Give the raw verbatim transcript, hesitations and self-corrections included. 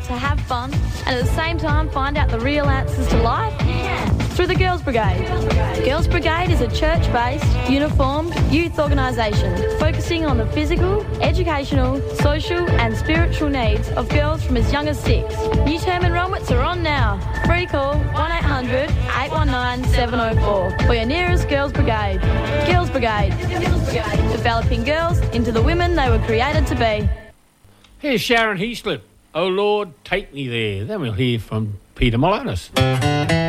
to have fun and at the same time find out the real answers to life? Yeah. Through the Girls Brigade. Girls Brigade, Girls Brigade is a church-based, uniformed youth organisation focusing on the physical, educational, social and spiritual needs of girls from as young as six. New term enrolments are on now. Free call one eight hundred eight one nine seven oh four for your nearest Girls Brigade. Girls Brigade. Girls Brigade. Developing girls into the women they were created to be. Here's Sharon Heaslip. Oh Lord, take me there. Then we'll hear from Peter Molinas.